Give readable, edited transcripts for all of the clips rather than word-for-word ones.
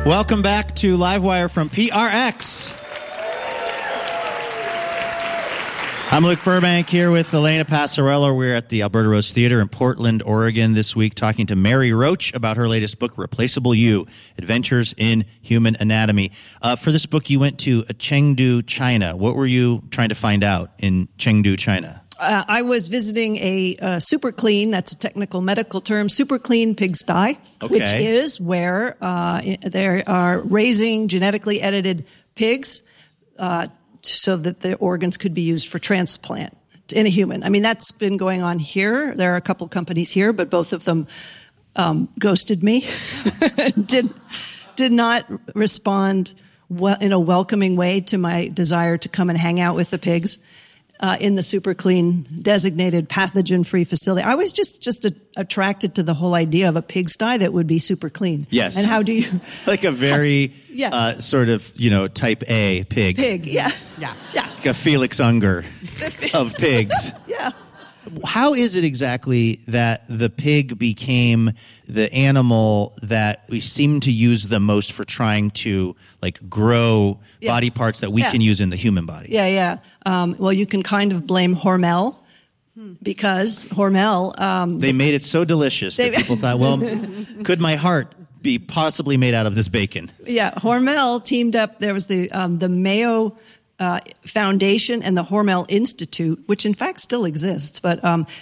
Welcome back to Livewire from PRX. I'm Luke Burbank here with Elena Passarello. We're at the Alberta Rose Theater in Portland, Oregon this week talking to Mary Roach about her latest book, Replaceable You, Adventures in Human Anatomy. For this book, you went to Chengdu, China. What were you trying to find out in Chengdu, China? I was visiting a super clean, that's a technical medical term, super clean pigsty, which is where they are raising genetically edited pigs so that the organs could be used for transplant in a human. I mean, that's been going on here. There are a couple companies here, but both of them ghosted me, did not respond in a welcoming way to my desire to come and hang out with the pigs in the super clean, designated pathogen-free facility. I was just attracted to the whole idea of a pigsty that would be super clean. Yes. And how do you... Like a very sort of, type A pig. Pig, yeah. Like a Felix Unger of pigs. Yeah. How is it exactly that the pig became the animal that we seem to use the most for trying to grow body parts that we can use in the human body? Yeah. Well, you can kind of blame Hormel because Hormel... they made it so delicious that people thought, well, could my heart be possibly made out of this bacon? Yeah, Hormel teamed up. There was the Mayo Foundation and the Hormel Institute, which in fact still exists, but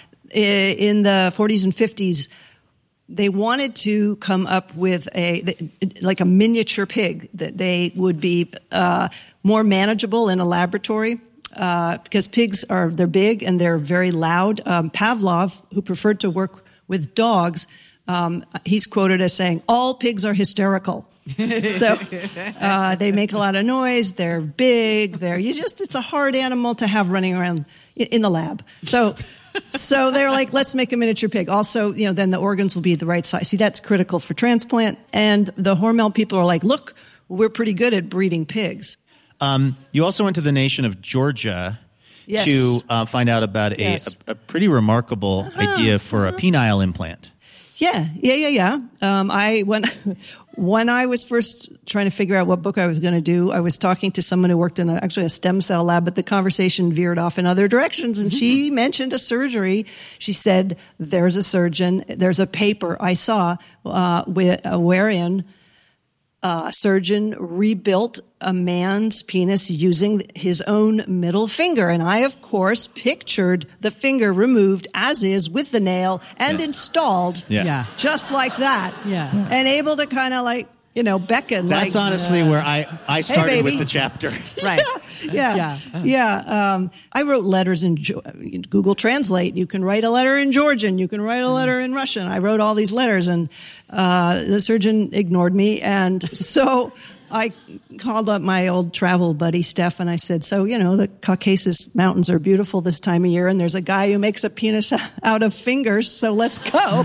in the 40s and 50s, they wanted to come up with a miniature pig that they would be more manageable in a laboratory because pigs they're big and they're very loud. Pavlov, who preferred to work with dogs, he's quoted as saying, "All pigs are hysterical." So they make a lot of noise. They're big. It's a hard animal to have running around in the lab. So they're like, let's make a miniature pig. Also, then the organs will be the right size. See, that's critical for transplant. And the Hormel people are like, look, we're pretty good at breeding pigs. You also went to the nation of Georgia to find out about a pretty remarkable idea for a penile implant. Yeah. When I was first trying to figure out what book I was going to do, I was talking to someone who worked in a stem cell lab, but the conversation veered off in other directions, and she mentioned a surgery. She said, there's a paper I saw wherein a surgeon rebuilt a man's penis using his own middle finger. And I, of course, pictured the finger removed as is with the nail and installed just like that. Yeah. And able to kind of beckon. That's honestly where I started with the chapter. Right. Yeah. I wrote letters in Google Translate. You can write a letter in Georgian. You can write a letter in Russian. I wrote all these letters, and the surgeon ignored me. And so I called up my old travel buddy, Steph, and I said, so, the Caucasus Mountains are beautiful this time of year, and there's a guy who makes a penis out of fingers, so let's go.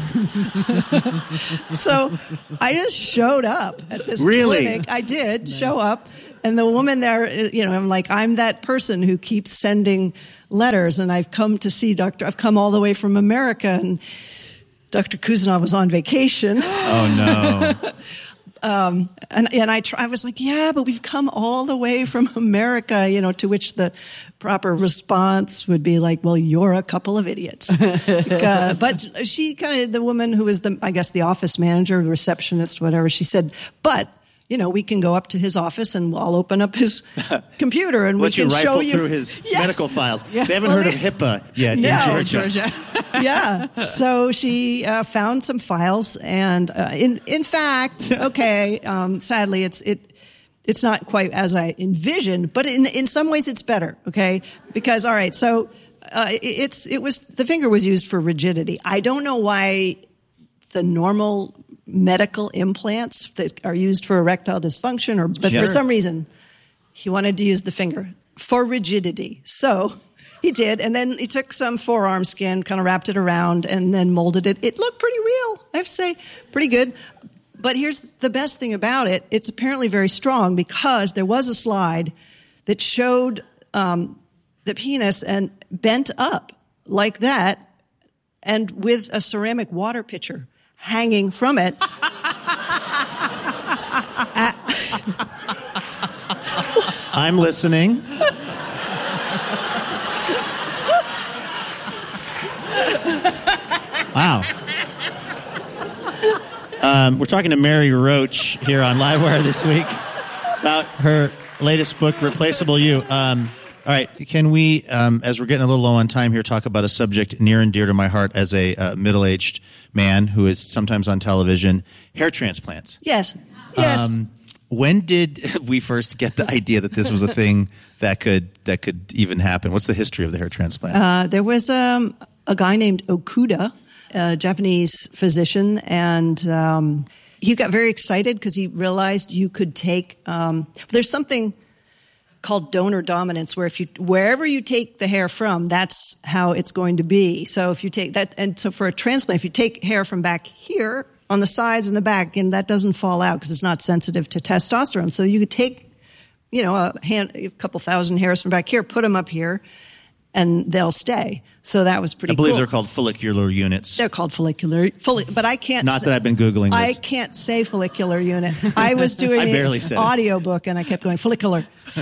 So I just showed up at this clinic. I did show up, and the woman there, I'm like, I'm that person who keeps sending letters, and I've come to see I've come all the way from America, and Dr. Kuzanov was on vacation. Oh, no. And I was like, yeah, but we've come all the way from America, to which the proper response would be like, well, you're a couple of idiots. But she the woman who was the office manager, the receptionist, whatever, she said, but we can go up to his office and I'll open up his computer and we can show you through his medical files. Yeah. They haven't heard of HIPAA yet in Georgia. Yeah. So she found some files, and in fact, sadly, it's not quite as I envisioned, but in some ways it's better. Okay, because all right, so the finger was used for rigidity. I don't know why the normal medical implants that are used for erectile dysfunction, but for some reason, he wanted to use the finger for rigidity. So he did, and then he took some forearm skin, kind of wrapped it around, and then molded it. It looked pretty real, I have to say, pretty good. But here's the best thing about it. It's apparently very strong because there was a slide that showed the penis and bent up like that, and with a ceramic water pitcher hanging from it I'm listening. Wow. We're talking to Mary Roach here on Livewire this week about her latest book, Replaceable You. All right, can we, as we're getting a little low on time here, talk about a subject near and dear to my heart as a middle-aged man who is sometimes on television, hair transplants. Yes. Yes. When did we first get the idea that this was a thing that could even happen? What's the history of the hair transplant? There was a guy named Okuda, a Japanese physician, and he got very excited because he realized you could take. There's something called donor dominance, where wherever you take the hair from, that's how it's going to be. So if you take that, and so for a transplant, if you take hair from back here on the sides and the back, and that doesn't fall out because it's not sensitive to testosterone. So you could take, a couple thousand hairs from back here, put them up here, and they'll stay. So that was pretty cool. I believe they're called follicular units. They're called but I can't. Not that I've been Googling this. I can't say follicular unit. I was doing an audiobook and I kept going follicular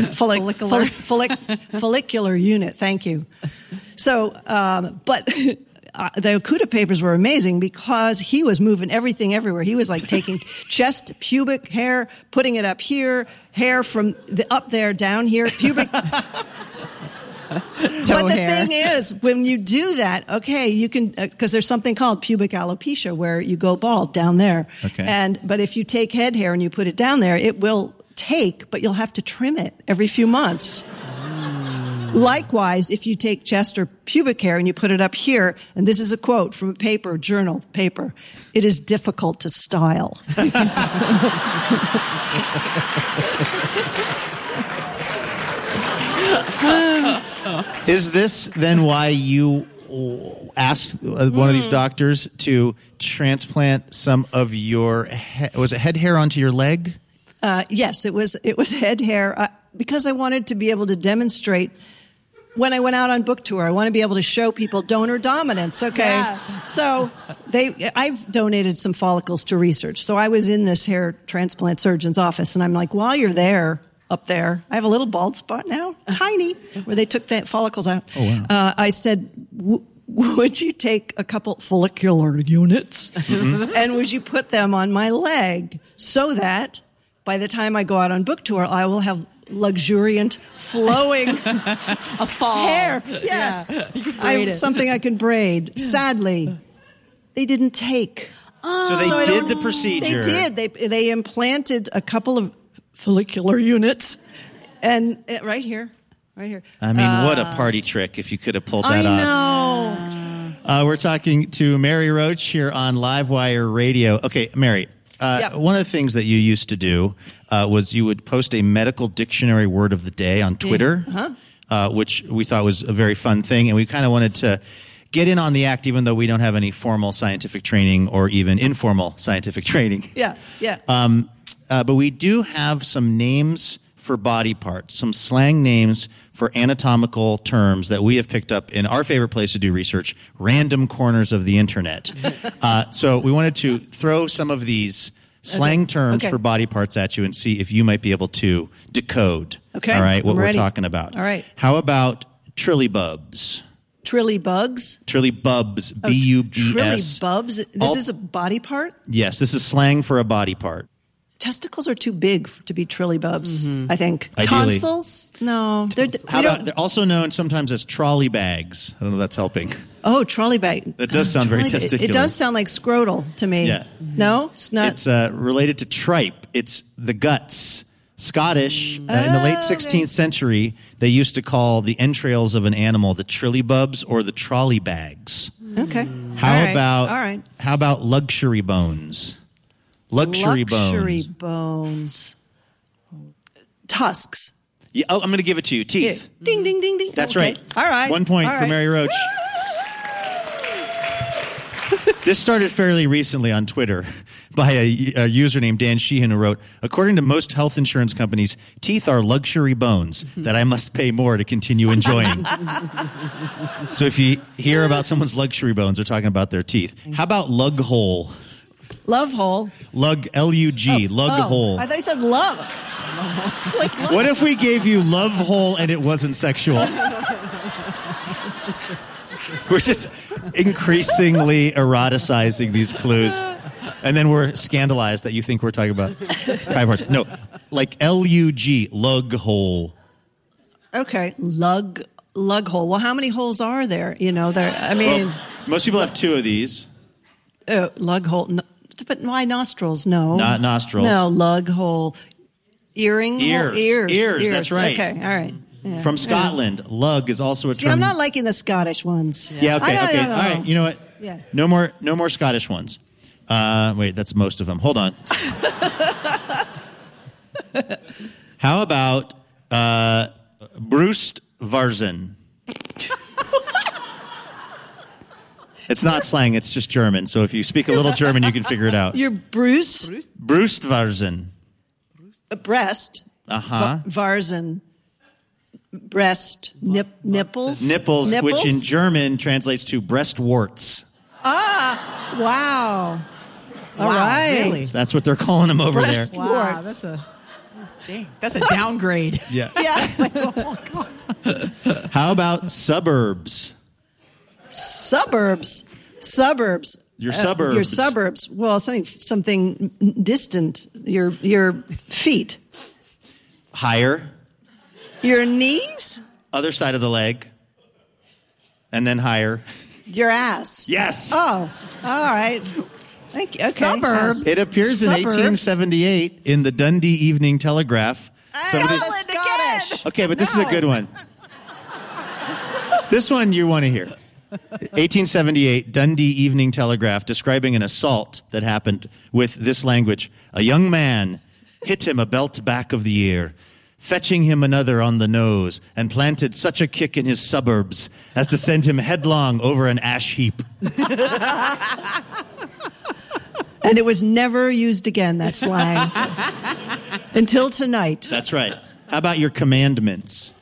unit. Thank you. So, but the Okuda papers were amazing because he was moving everything everywhere. He was like taking chest, pubic hair, putting it up here, hair from up there, down here, pubic. But the thing is, when you do that, okay, you can, because there's something called pubic alopecia where you go bald down there. Okay. But if you take head hair and you put it down there, it will take, but you'll have to trim it every few months. Likewise, if you take chest or pubic hair and you put it up here, and this is a quote from a journal paper, it is difficult to style. Is this then why you asked one of these doctors to transplant some of your was it head hair onto your leg? Yes, it was head hair because I wanted to be able to demonstrate when I went out on book tour. I want to be able to show people donor dominance. Okay, yeah. So I've donated some follicles to research. So I was in this hair transplant surgeon's office, and I'm like, while you're there. Up there, I have a little bald spot now, tiny, where they took the follicles out. Oh, wow. I said, would you take a couple follicular units and would you put them on my leg so that by the time I go out on book tour, I will have luxuriant, flowing a fall hair. Yes, yeah. Something I can braid. Sadly, they didn't take. So they did the procedure. They did. They implanted a couple of follicular units, and right here. I mean, what a party trick if you could have pulled that off. I know. We're talking to Mary Roach here on Livewire Radio. Okay, Mary, one of the things that you used to do was you would post a medical dictionary word of the day on Twitter, which we thought was a very fun thing, and we kind of wanted to get in on the act even though we don't have any formal scientific training or even informal scientific training. Yeah. But we do have some names for body parts, some slang names for anatomical terms that we have picked up in our favorite place to do research, random corners of the internet. So we wanted to throw some of these slang terms for body parts at you and see if you might be able to decode. Okay. All right, what we're ready. talking about. All right. How about trillybubs? Trillybubs? Trillybubs, B-U-B-S. Trillybubs? This is a body part? Yes, this is slang for a body part. Testicles are too big to be trillybubs, I think. Ideally. Tonsils? No. They're also known sometimes as trolley bags. I don't know if that's helping. Oh, trolley bag. That does sound very testicular. It does sound like scrotal to me. Yeah. No? It's not. It's related to tripe. It's the guts. Scottish, in the late 16th century, they used to call the entrails of an animal the trillybubs or the trolley bags. Okay. How about luxury bones? Luxury bones. Tusks. Yeah, I'm going to give it to you. Teeth. Yeah. Ding, ding, ding, ding. That's right. All right. 1 point for Mary Roach. This started fairly recently on Twitter by a user named Dan Sheehan who wrote, according to most health insurance companies, teeth are luxury bones that I must pay more to continue enjoying. So if you hear about someone's luxury bones, they're talking about their teeth. How about lug hole? Love hole. Lug, L-U-G, lug hole. I thought you said love. What if we gave you love hole and it wasn't sexual? We're just increasingly eroticizing these clues. And then we're scandalized that you think we're talking about private parts. No, like L-U-G, lug hole. Okay, lug hole. Well, how many holes are there? Well, most people have 2 of these. Lug hole. No, but why nostrils? No. Not nostrils. No, lug hole. Earring hole? Ears, that's right. Okay, all right. Yeah. From Scotland, lug is also a term. See, I'm not liking the Scottish ones. Yeah, okay. I don't know. All right, you know what? Yeah. No more Scottish ones. Wait, that's most of them. Hold on. How about Brustwarzen? It's not slang, it's just German. So if you speak a little German, you can figure it out. You're Bruce? Brustwarzen. Breast. Uh-huh. Varzen. Breast. Nipples? Nipples, which in German translates to breast warts. Ah, wow. All right. Really? That's what they're calling them over there. Breast Wow, warts. that's a downgrade. Yeah. Yeah. How about suburbs? Suburbs. Your suburbs. Your suburbs. Well, something distant. Your feet. Higher. Your knees. Other side of the leg. And then higher. Your ass. Yes. Oh, all right. Thank you. Okay. Suburbs. It appears in Suburbs. 1878 in the Dundee Evening Telegraph. Somebody- Scottish. Okay, but this is a good one. This one you want to hear. 1878, Dundee Evening Telegraph, describing an assault that happened with this language. A young man hit him a belt back of the ear, fetching him another on the nose, and planted such a kick in his suburbs as to send him headlong over an ash heap. And it was never used again, that slang. Until tonight. That's right. How about your commandments?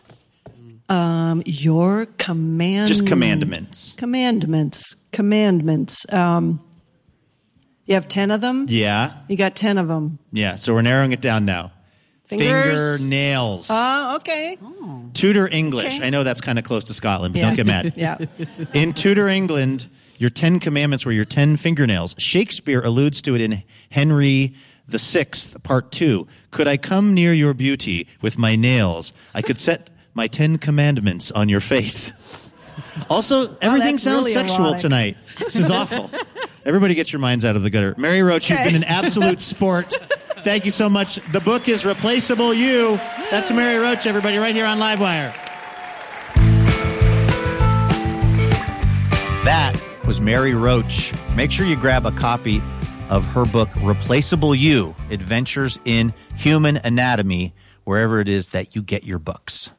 Your command. Just commandments. Commandments. You have 10 of them? Yeah. You got 10 of them. Yeah, so we're narrowing it down now. Fingers. Fingernails. Oh, okay. Tudor English. Okay. I know that's kind of close to Scotland, but don't get mad. Yeah. In Tudor England, your 10 commandments were your 10 fingernails. Shakespeare alludes to it in Henry VI, Part 2. Could I come near your beauty with my nails? I could set my 10 commandments on your face. Also, everything that's sounds really sexual erotic. tonight. This is awful. Everybody get your minds out of the gutter. Mary Roach, you've been an absolute sport. Thank you so much. The book is Replaceable You. That's Mary Roach, everybody, right here on Livewire. That was Mary Roach. Make sure you grab a copy of her book, Replaceable You, Adventures in Human Anatomy, wherever it is that you get your books.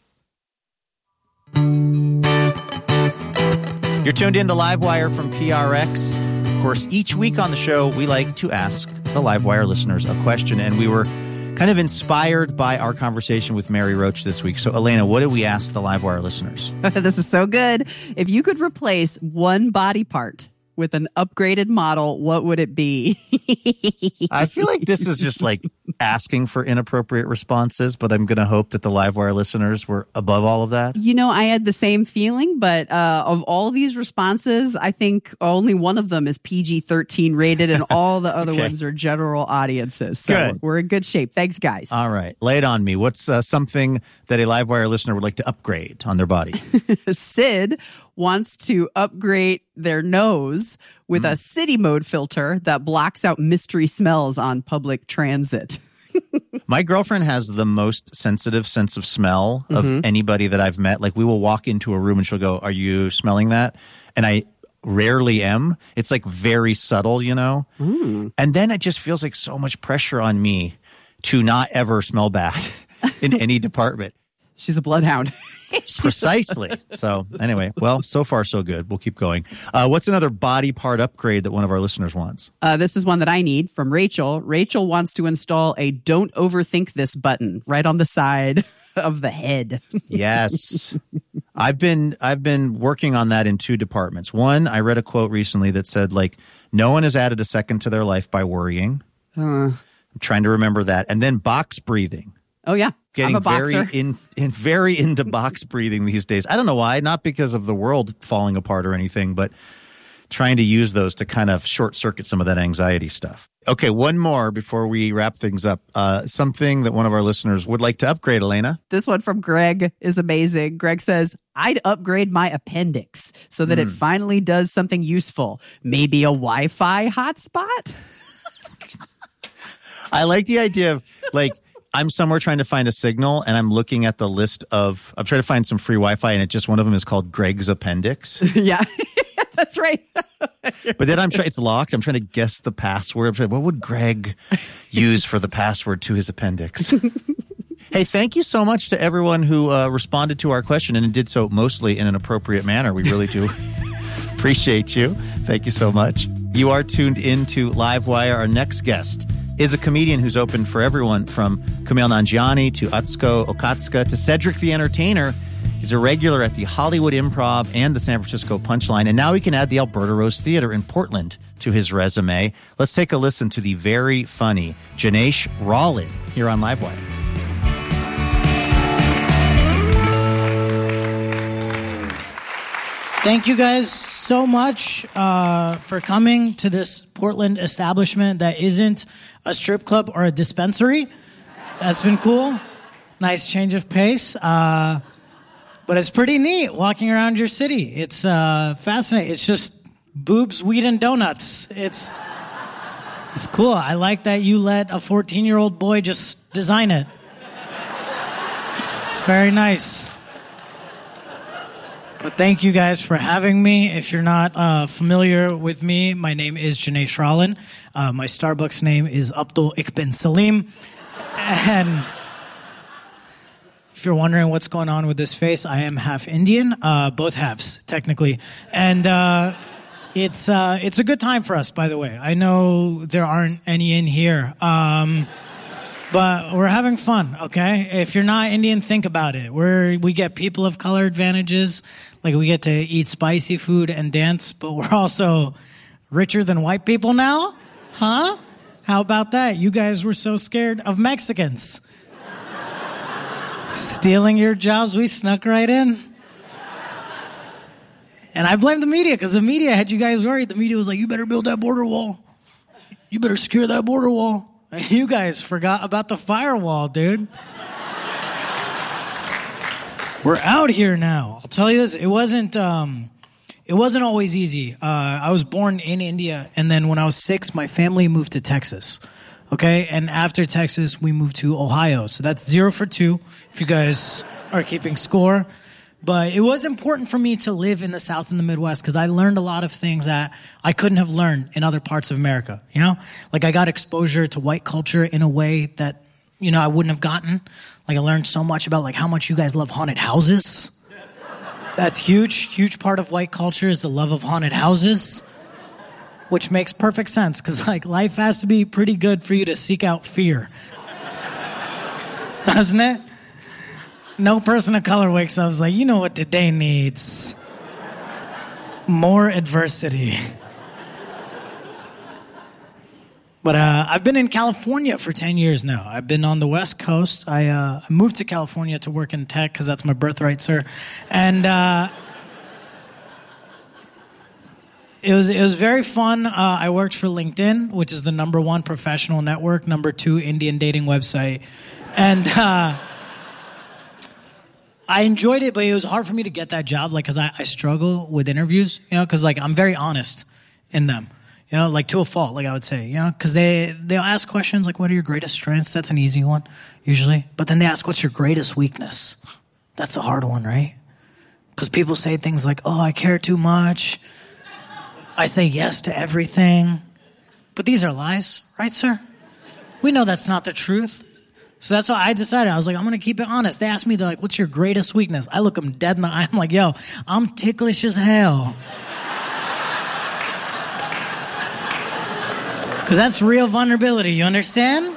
You're tuned in to Livewire from PRX. Of course, each week on the show, we like to ask the Livewire listeners a question, and we were kind of inspired by our conversation with Mary Roach this week. So, Elena, what did we ask the Livewire listeners? This is so good. If you could replace one body part with an upgraded model, what would it be? I feel like this is just like asking for inappropriate responses, but I'm going to hope that the Livewire listeners were above all of that. You know, I had the same feeling, but of all these responses, I think only one of them is PG-13 rated and all the other Okay. ones are general audiences. So Good. we're in good shape. Thanks, guys. All right. Lay it on me. What's something that a Livewire listener would like to upgrade on their body? Sid wants to upgrade their nose with a city mode filter that blocks out mystery smells on public transit. My girlfriend has the most sensitive sense of smell of anybody that I've met. Like, we will walk into a room and she'll go, "Are you smelling that?" And I rarely am. It's like very subtle, you know? And then it just feels like so much pressure on me to not ever smell bad in any department. She's a bloodhound. Precisely. So anyway, well, so far so good. We'll keep going. What's another body part upgrade that one of our listeners wants? This is one that I need from Rachel. Rachel wants to install a "Don't Overthink This" button right on the side of the head. Yes. I've been working on that in two departments. One, I read a quote recently that said, like, no one has added a second to their life by worrying. I'm trying to remember that. And then box breathing. Oh, yeah. Getting I'm a boxer. very into box breathing these days. I don't know why, not because of the world falling apart or anything, but trying to use those to kind of short circuit some of that anxiety stuff. Okay, one more before we wrap things up. Something that one of our listeners would like to upgrade, Elena. This one from Greg is amazing. Greg says, I'd upgrade my appendix so that it finally does something useful. Maybe a Wi-Fi hotspot? I like the idea of, like, I'm somewhere trying to find a signal and I'm looking at the list of, I'm trying to find some free Wi-Fi and just one of them is called Greg's Appendix. Yeah, that's right. But then it's locked. I'm trying to guess the password. I'm trying, what would Greg use for the password to his appendix? Hey, thank you so much to everyone who responded to our question and did so mostly in an appropriate manner. We really do appreciate you. Thank you so much. You are tuned into Livewire. Our next guest is a comedian who's open for everyone from Kumail Nanjiani to Atsuko Okatsuka to Cedric the Entertainer. He's a regular at the Hollywood Improv and the San Francisco Punchline, and now he can add the Alberta Rose Theater in Portland to his resume. Let's take a listen to the very funny Janesh Rollin here on Livewire. Thank you guys so much for coming to this Portland establishment that isn't a strip club or a dispensary. That's been cool. Nice change of pace. But it's pretty neat walking around your city. It's fascinating. It's just boobs, weed, and donuts. It's cool. I like that you let a 14-year-old boy just design it. It's very nice. But thank you guys for having me. If you're not familiar with me, my name is Janesh Rollin. My Starbucks name is Abdul Ikben Salim. And if you're wondering what's going on with this face, I am half Indian, both halves, technically. And it's a good time for us, by the way. I know there aren't any in here. But we're having fun, okay? If you're not Indian, think about it. We get people of color advantages, like we get to eat spicy food and dance, but we're also richer than white people now? Huh? How about that? You guys were so scared of Mexicans. Stealing your jobs, we snuck right in. And I blame the media, because the media had you guys worried. The media was like, you better build that border wall. You better secure that border wall. You guys forgot about the firewall, dude. We're out here now. I'll tell you this, it wasn't always easy. I was born in India, and then when I was 6, my family moved to Texas. Okay? And after Texas, we moved to Ohio. So that's 0 for 2, if you guys are keeping score. But it was important for me to live in the South and the Midwest because I learned a lot of things that I couldn't have learned in other parts of America, you know? Like I got exposure to white culture in a way that, you know, I wouldn't have gotten. Like I learned so much about like how much you guys love haunted houses. That's huge part of white culture is the love of haunted houses, which makes perfect sense because like life has to be pretty good for you to seek out fear. Doesn't it? No person of color wakes up and is like, you know what today needs? More adversity. But I've been in California for 10 years now. I've been on the West Coast. I moved to California to work in tech because that's my birthright, sir. And it was very fun. I worked for LinkedIn, which is the #1 professional network, #2 Indian dating website. And I enjoyed it, but it was hard for me to get that job, like, because I struggle with interviews, you know, because, like, I'm very honest in them, you know, like, to a fault, like I would say, you know, because they'll ask questions like, what are your greatest strengths? That's an easy one, usually. But then they ask, what's your greatest weakness? That's a hard one, right? Because people say things like, oh, I care too much. I say yes to everything. But these are lies, right, sir? We know that's not the truth. So that's why I decided. I was like, I'm going to keep it honest. They asked me, they're like, what's your greatest weakness? I look them dead in the eye. I'm like, yo, I'm ticklish as hell. Because that's real vulnerability, you understand?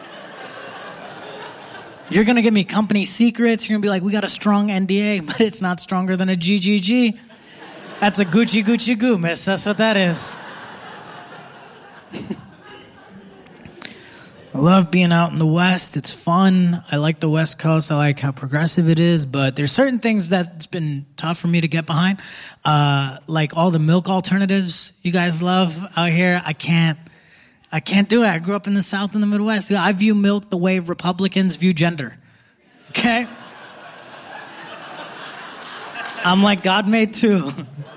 You're going to give me company secrets. You're going to be like, we got a strong NDA, but it's not stronger than a GGG. That's a Gucci Gucci Goo, miss. That's what that is. love being out in the West. It's fun. I like the West Coast. I like how progressive it is. But there's certain things that's been tough for me to get behind. Like all the milk alternatives you guys love out here. I can't do it. I grew up in the South and the Midwest. I view milk the way Republicans view gender. Okay? I'm like, God made two.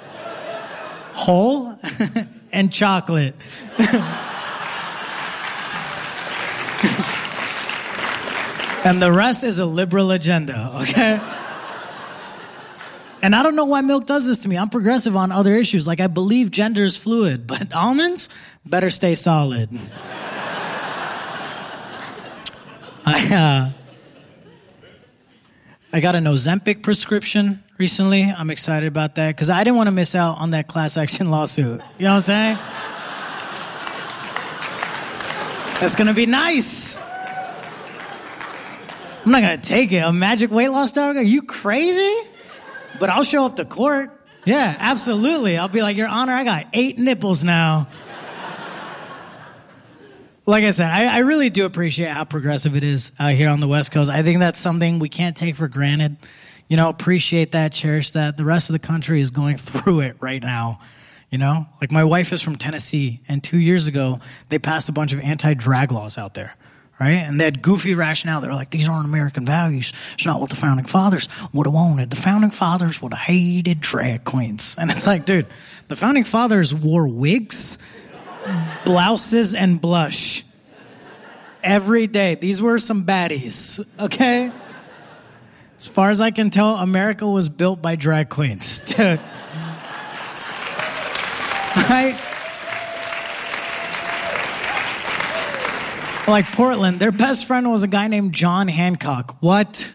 Whole and chocolate. And the rest is a liberal agenda, okay? And I don't know why milk does this to me. I'm progressive on other issues. Like, I believe gender is fluid, but almonds better stay solid. I got an Ozempic prescription recently. I'm excited about that because I didn't want to miss out on that class action lawsuit. You know what I'm saying? That's going to be nice. I'm not going to take it. A magic weight loss dog? Are you crazy? But I'll show up to court. Yeah, absolutely. I'll be like, Your Honor, I got 8 nipples now. Like I said, I really do appreciate how progressive it is out here on the West Coast. I think that's something we can't take for granted. You know, appreciate that, cherish that. The rest of the country is going through it right now. You know, like my wife is from Tennessee, and 2 years ago, they passed a bunch of anti-drag laws out there. Right? And they had goofy rationale. They were like, these aren't American values. It's not what the founding fathers would have wanted. The founding fathers would have hated drag queens. And it's like, dude, the founding fathers wore wigs, blouses, and blush every day. These were some baddies, okay? As far as I can tell, America was built by drag queens, dude. Right? Like Portland, their best friend was a guy named John Hancock. What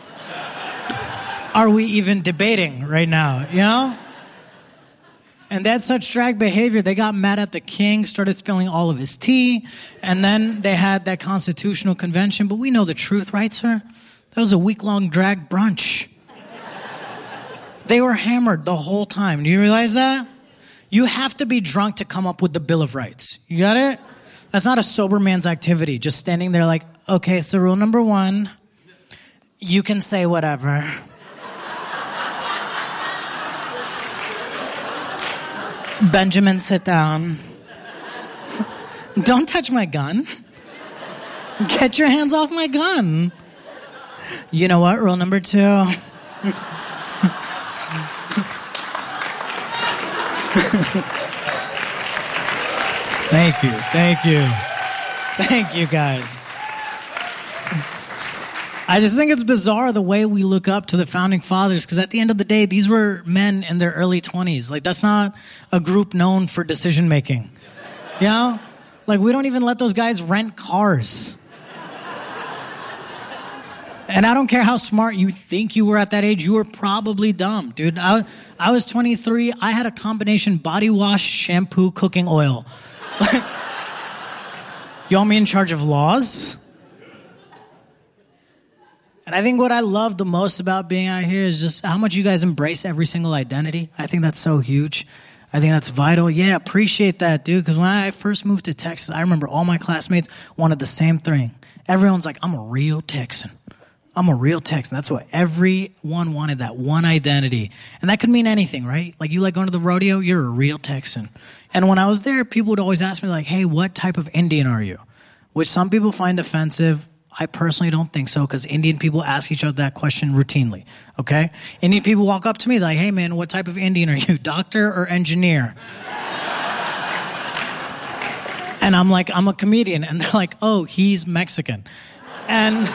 are we even debating right now, you know? And they had such drag behavior, they got mad at the king, started spilling all of his tea, and then they had that constitutional convention. But we know the truth, right, sir? That was a week-long drag brunch. They were hammered the whole time. Do you realize that? You have to be drunk to come up with the Bill of Rights. You got it? That's not a sober man's activity. Just standing there like, okay, so rule number 1, you can say whatever. Benjamin, sit down. Don't touch my gun. Get your hands off my gun. You know what? Rule number 2. Thank you. Thank you, guys. I just think it's bizarre the way we look up to the founding fathers, because at the end of the day, these were men in their early 20s. Like, that's not a group known for decision making. You know? Like, we don't even let those guys rent cars. And I don't care how smart you think you were at that age, you were probably dumb, dude. I was 23. I had a combination body wash, shampoo, cooking oil. You want me in charge of laws? And I think what I love the most about being out here is just how much you guys embrace every single identity. I think that's so huge. I think that's vital. Yeah, appreciate that, dude. Because when I first moved to Texas, I remember all my classmates wanted the same thing. Everyone's like, I'm a real Texan. I'm a real Texan. That's what everyone wanted, that one identity. And that could mean anything, right? Like, you like going to the rodeo? You're a real Texan. And when I was there, people would always ask me, like, hey, what type of Indian are you? Which some people find offensive. I personally don't think so, because Indian people ask each other that question routinely, okay? Indian people walk up to me like, hey, man, what type of Indian are you, doctor or engineer? And I'm like, I'm a comedian. And they're like, oh, he's Mexican. And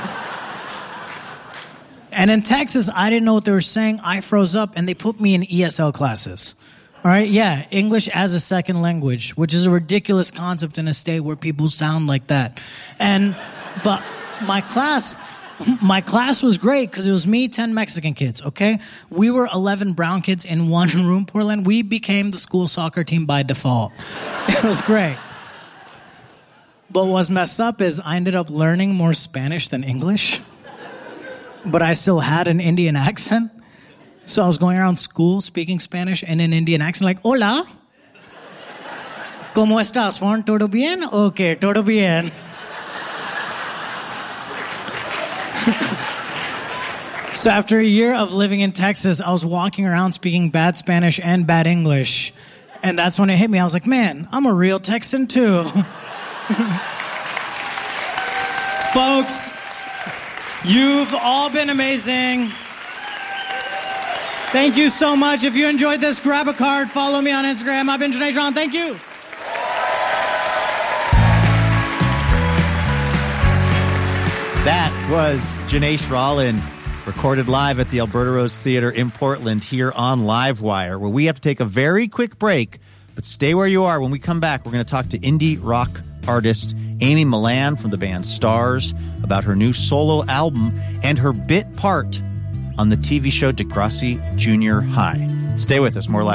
in Texas, I didn't know what they were saying. I froze up, and they put me in ESL classes. All right, yeah, English as a second language, which is a ridiculous concept in a state where people sound like that. But my class was great because it was me, 10 Mexican kids, okay? We were 11 brown kids in one room, Portland. We became the school soccer team by default. It was great. But what's messed up is I ended up learning more Spanish than English, but I still had an Indian accent. So I was going around school speaking Spanish in an Indian accent, like, hola, ¿cómo estás, Juan? ¿Todo bien? Okay, todo bien. So after a year of living in Texas, I was walking around speaking bad Spanish and bad English. And that's when it hit me. I was like, man, I'm a real Texan too. Folks, you've all been amazing. Thank you so much. If you enjoyed this, grab a card. Follow me on Instagram. I've been Janae John. Thank you. That was Janae Rollin, recorded live at the Alberta Rose Theater in Portland here on Livewire, where we have to take a very quick break, but stay where you are. When we come back, we're going to talk to indie rock artist Amy Millan from the band Stars about her new solo album and her bit part on the TV show Degrassi Junior High. Stay with us. More Live.